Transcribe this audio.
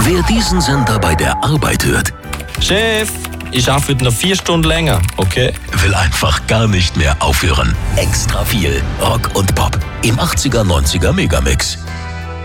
Wer diesen Sender bei der Arbeit hört, Chef, ich arbeite noch 4 Stunden länger, okay? will einfach gar nicht mehr aufhören. Extra viel Rock und Pop im 80er, 90er Megamix.